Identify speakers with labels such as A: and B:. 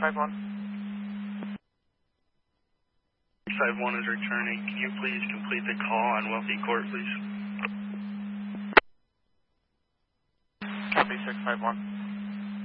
A: 651.
B: 651 is returning. Can you please complete the call on Wealthy Court, please?
A: Copy 651.